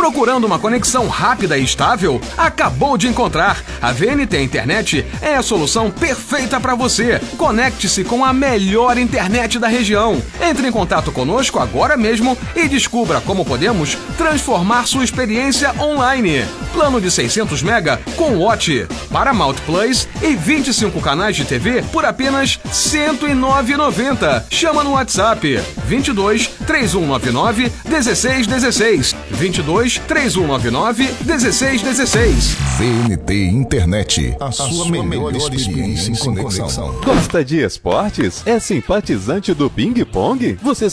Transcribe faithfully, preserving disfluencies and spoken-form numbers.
Procurando uma conexão rápida e estável? Acabou de encontrar! A V N T Internet é a solução perfeita para você. Conecte-se com a melhor internet da região. Entre em contato conosco agora mesmo e descubra como podemos transformar sua experiência online. Plano de seiscentos mega com Watch, Paramount Plus e vinte e cinco canais de T V por apenas cento e nove reais e noventa centavos. Chama no WhatsApp vinte e dois, três um nove nove, dezesseis dezesseis. vinte e dois, três um nove nove, dezesseis dezesseis. V N T Internet, a, a sua, sua melhor, melhor experiência em conexão. Gosta de esportes? É simpatizante do Ping Pong? Você